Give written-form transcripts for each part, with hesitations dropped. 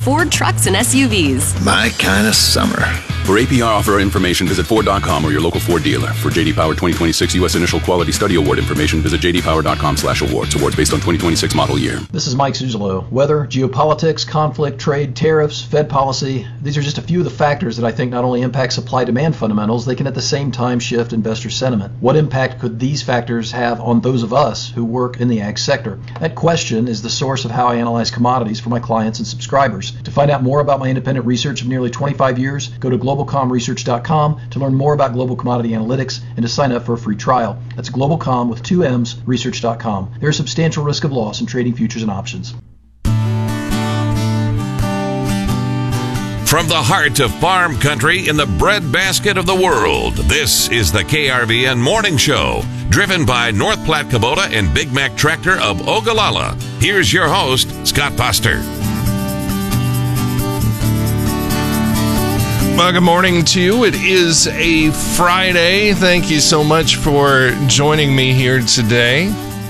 Ford trucks and SUVs. My kind of summer. For APR offer information, visit Ford.com or your local Ford dealer. For J.D. Power 2026 U.S. Initial Quality Study Award information, visit jdpower.com/awards. Awards based on 2026 model year. This is Mike Zuzolo. Weather, geopolitics, conflict, trade, tariffs, Fed policy. These are just a few of the factors that I think not only impact supply-demand fundamentals, they can at the same time shift investor sentiment. What impact could these factors have on those of us who work in the ag sector? That question is the source of how I analyze commodities for my clients and subscribers. To find out more about my independent research of nearly 25 years, go to globalcomresearch.com to learn more about global commodity analytics and to sign up for a free trial. That's globalcom with 2 M's, research.com. There is substantial risk of loss in trading futures and options. From the heart of farm country in the breadbasket of the world, this is the KRVN Morning Show, driven by North Platte Kubota and Big Mac Tractor of Ogallala. Here's your host, Scott Foster. Well, good morning to you. It is a Friday. Thank you so much for joining me here today.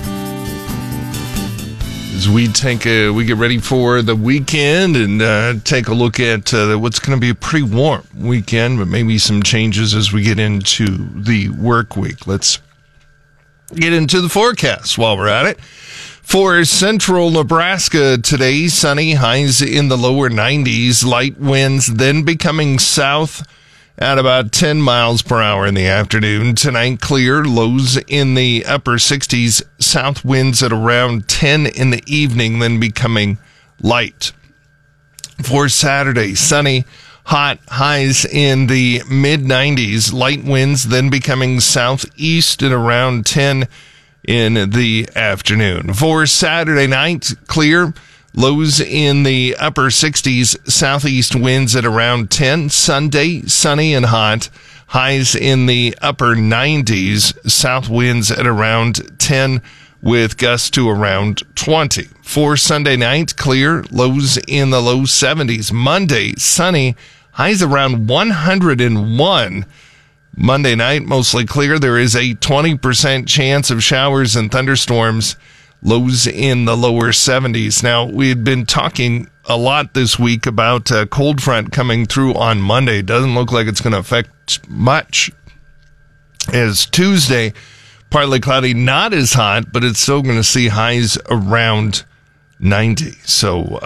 As we get ready for the weekend and take a look at what's going to be a pretty warm weekend, but maybe some changes as we get into the work week. Let's get into the forecast while we're at it. For central Nebraska today, sunny, highs in the lower 90s, light winds, then becoming south at about 10 miles per hour in the afternoon. Tonight, clear, lows in the upper 60s, south winds at around 10 in the evening, then becoming light. For Saturday, sunny, hot, highs in the mid-90s, light winds, then becoming southeast at around 10 in the afternoon. For Saturday night, clear, lows in the upper 60s, southeast winds at around 10. Sunday, sunny and hot, highs in the upper 90s, south winds at around 10 with gusts to around 20. For Sunday night, clear, lows in the low 70s. Monday, sunny, highs around 101. Monday night, mostly clear. There is a 20% chance of showers and thunderstorms, lows in the lower 70s. Now, we had been talking a lot this week about a cold front coming through on Monday. Doesn't look like it's going to affect much. As Tuesday, partly cloudy, not as hot, but it's still going to see highs around 90. So,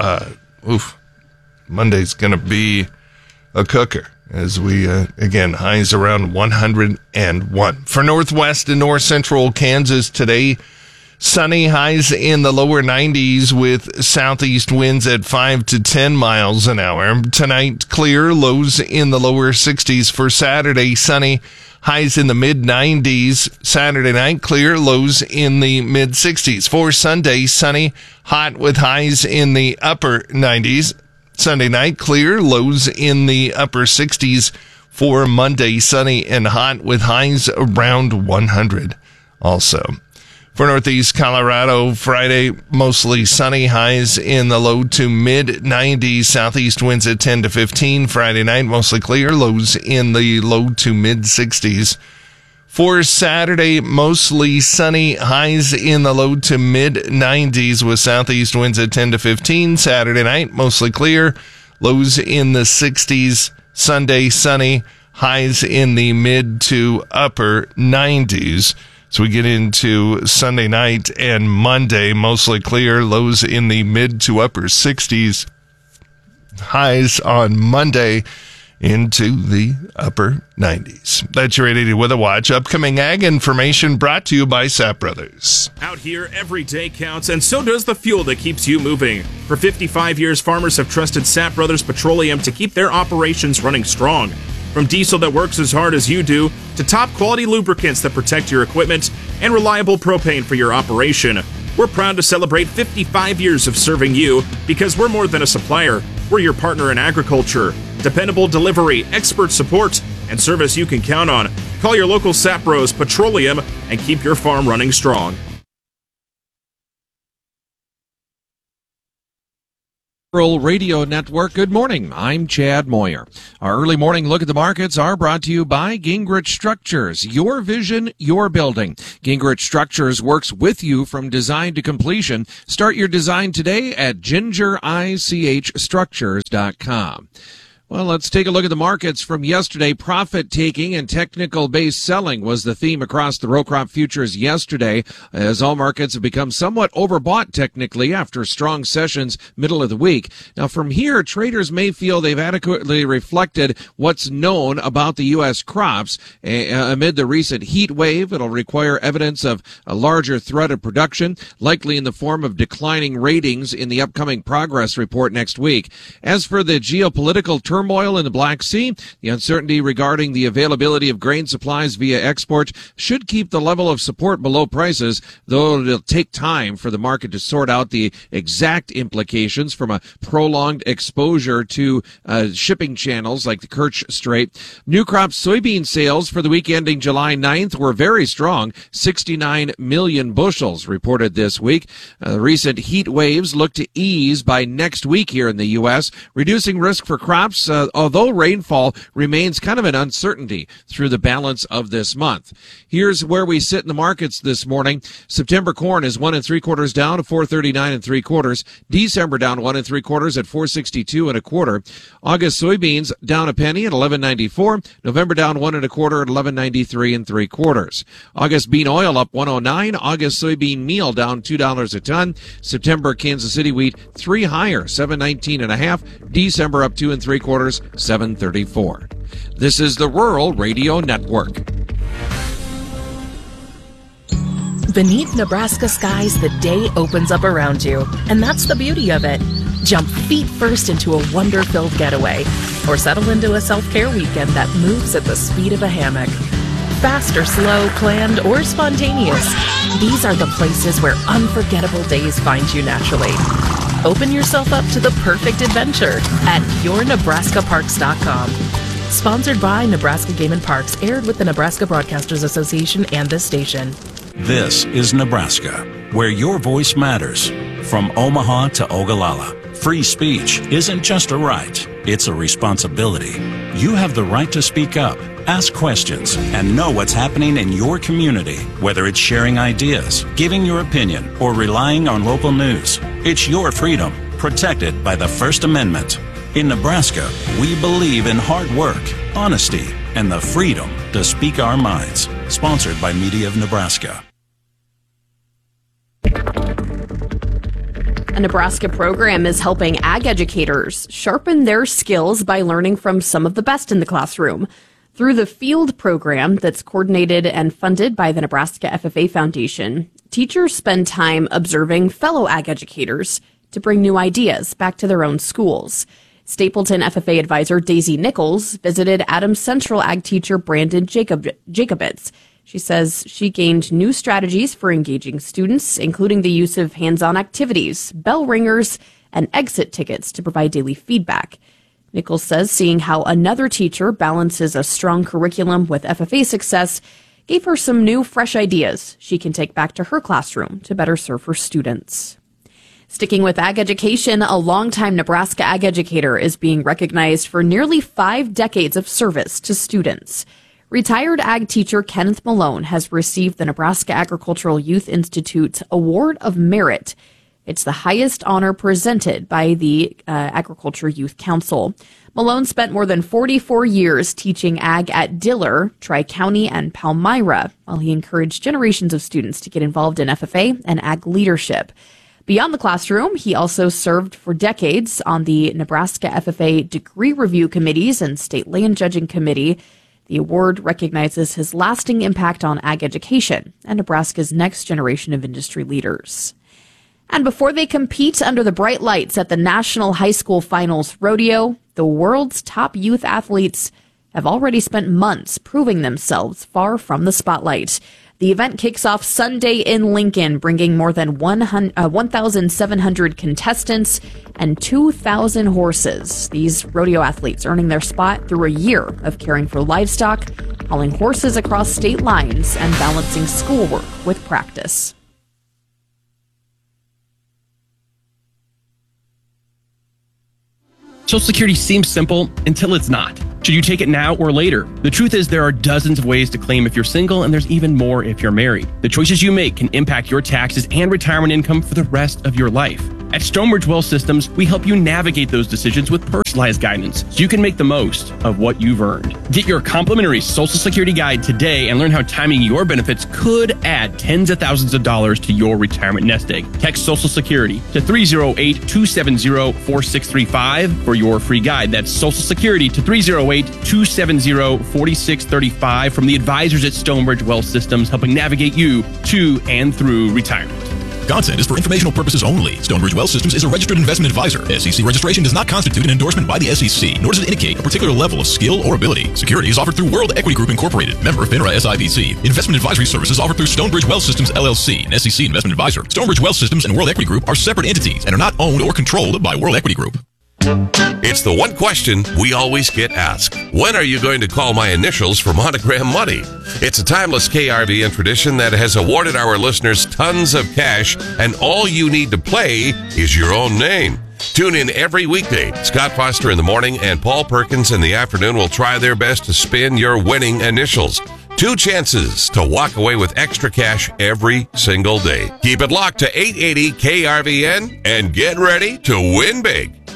Monday's going to be a cooker. As we, again, highs around 101. For northwest and north central Kansas today, sunny, highs in the lower 90s with southeast winds at 5 to 10 miles an hour. Tonight, clear, lows in the lower 60s. For Saturday, sunny, highs in the mid-90s. Saturday night, clear, lows in the mid-60s. For Sunday, sunny, hot with highs in the upper 90s. Sunday night, clear, lows in the upper 60s. For Monday, sunny and hot with highs around 100 also. For northeast Colorado, Friday, mostly sunny, highs in the low to mid-90s, southeast winds at 10 to 15. Friday night, mostly clear, lows in the low to mid-60s. For Saturday, mostly sunny, highs in the low to mid-90s with southeast winds at 10 to 15. Saturday night, mostly clear, lows in the 60s. Sunday, sunny, highs in the mid to upper 90s. So we get into Sunday night and Monday, mostly clear, lows in the mid to upper 60s. Highs on Monday into the upper 90s. That's your 880 Weather Watch. Upcoming ag information brought to you by Sapp Brothers. Out here, every day counts, and so does the fuel that keeps you moving. For 55 years, farmers have trusted Sapp Brothers Petroleum to keep their operations running strong. From diesel that works as hard as you do, to top-quality lubricants that protect your equipment, and reliable propane for your operation. We're proud to celebrate 55 years of serving you, because we're more than a supplier. We're your partner in agriculture. Dependable delivery, expert support, and service you can count on. Call your local Sapp Bros Petroleum and keep your farm running strong. Rural Radio Network. Good morning. I'm Chad Moyer. Our early morning look at the markets are brought to you by Gingrich Structures. Your vision, your building. Gingrich Structures works with you from design to completion. Start your design today at gingerichstructures.com. Well, let's take a look at the markets from yesterday. Profit-taking and technical-based selling was the theme across the row crop futures yesterday, as all markets have become somewhat overbought technically after strong sessions middle of the week. Now, from here, traders may feel they've adequately reflected what's known about the U.S. crops. Amid the recent heat wave, it'll require evidence of a larger threat of production, likely in the form of declining ratings in the upcoming progress report next week. As for the geopolitical turmoil in the Black Sea, the uncertainty regarding the availability of grain supplies via export should keep the level of support below prices, though it'll take time for the market to sort out the exact implications from a prolonged exposure to shipping channels like the Kerch Strait. New crop soybean sales for the week ending July 9th were very strong, 69 million bushels reported this week. Recent heat waves look to ease by next week here in the U.S., reducing risk for crops, although rainfall remains kind of an uncertainty through the balance of this month. Here's where we sit in the markets this morning. September corn is 1 3/4 down to 439 3/4. December down 1 3/4 at 462 1/4. August soybeans down a penny at 11.94. November down 1 1/4 at 11.93 3/4. August bean oil up 109. August soybean meal down $2 a ton. September Kansas City wheat 3 higher, 719 1/2. December up 2 3/4. 734. This is the Rural Radio Network. Beneath Nebraska skies, the day opens up around you, and that's the beauty of it. Jump feet first into a wonder-filled getaway, or settle into a self-care weekend that moves at the speed of a hammock. Fast or slow, planned or spontaneous, these are the places where unforgettable days find you naturally. Open yourself up to the perfect adventure at yournebraskaparks.com. Sponsored by Nebraska Game and Parks, aired with the Nebraska Broadcasters Association and this station. This is Nebraska, where your voice matters. From Omaha to Ogallala, free speech isn't just a right, it's a responsibility. You have the right to speak up, ask questions, and know what's happening in your community, whether it's sharing ideas, giving your opinion, or relying on local news. It's your freedom, protected by the First Amendment. In Nebraska, we believe in hard work, honesty, and the freedom to speak our minds. Sponsored by Media of Nebraska. A Nebraska program is helping ag educators sharpen their skills by learning from some of the best in the classroom. Through the Field program that's coordinated and funded by the Nebraska FFA Foundation, teachers spend time observing fellow ag educators to bring new ideas back to their own schools. Stapleton FFA advisor Daisy Nichols visited Adams Central ag teacher Brandon Jacobitz. She says she gained new strategies for engaging students, including the use of hands-on activities, bell ringers, and exit tickets to provide daily feedback. Nichols says seeing how another teacher balances a strong curriculum with FFA success gave her some new, fresh ideas she can take back to her classroom to better serve her students. Sticking with ag education, a longtime Nebraska ag educator is being recognized for nearly 5 decades of service to students. Retired ag teacher Kenneth Malone has received the Nebraska Agricultural Youth Institute Award of Merit. It's the highest honor presented by the Agriculture Youth Council. Malone spent more than 44 years teaching ag at Diller, Tri-County, and Palmyra, while he encouraged generations of students to get involved in FFA and ag leadership. Beyond the classroom, he also served for decades on the Nebraska FFA Degree Review Committees and State Land Judging Committee. The award recognizes his lasting impact on ag education and Nebraska's next generation of industry leaders. And before they compete under the bright lights at the National High School Finals Rodeo, the world's top youth athletes have already spent months proving themselves far from the spotlight. The event kicks off Sunday in Lincoln, bringing more than 1,700 contestants and 2,000 horses. These rodeo athletes earning their spot through a year of caring for livestock, hauling horses across state lines, and balancing schoolwork with practice. Social Security seems simple until it's not. Should you take it now or later? The truth is there are dozens of ways to claim if you're single, and there's even more if you're married. The choices you make can impact your taxes and retirement income for the rest of your life. At Stonebridge Wealth Systems, we help you navigate those decisions with personalized guidance so you can make the most of what you've earned. Get your complimentary Social Security guide today and learn how timing your benefits could add tens of thousands of dollars to your retirement nest egg. Text Social Security to 308-270-4635 for your free guide. That's Social Security to 308-270-4635 from the advisors at Stonebridge Wealth Systems, helping navigate you to and through retirement. Content is for informational purposes only. Stonebridge Wealth Systems is a registered investment advisor. SEC registration does not constitute an endorsement by the SEC, nor does it indicate a particular level of skill or ability. Securities offered through World Equity Group Incorporated, member FINRA SIPC. Investment advisory services offered through Stonebridge Wealth Systems LLC, an SEC investment advisor. Stonebridge Wealth Systems and World Equity Group are separate entities and are not owned or controlled by World Equity Group. It's the one question we always get asked. When are you going to call my initials for Monogram Money? It's a timeless KRVN tradition that has awarded our listeners tons of cash, and all you need to play is your own name. Tune in every weekday. Scott Foster in the morning and Paul Perkins in the afternoon will try their best to spin your winning initials. 2 chances to walk away with extra cash every single day. Keep it locked to 880 KRVN and get ready to win big.